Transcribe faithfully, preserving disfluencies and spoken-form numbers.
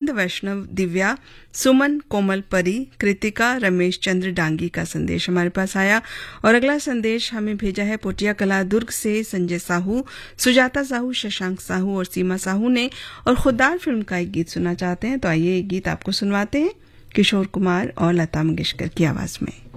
अरविंद, वैष्णव, दिव्या, सुमन, कोमल, परी, कृतिका, रमेश चंद्र डांगी का संदेश हमारे पास आया। और अगला संदेश हमें भेजा है पोटिया कला दुर्ग से संजय साहू, सुजाता साहू, शशांक साहू और सीमा साहू ने, और खुदार फिल्म का एक गीत सुनना चाहते हैं। तो आइए एक गीत आपको सुनवाते हैं किशोर कुमार और लता मंगेशकर की आवाज में।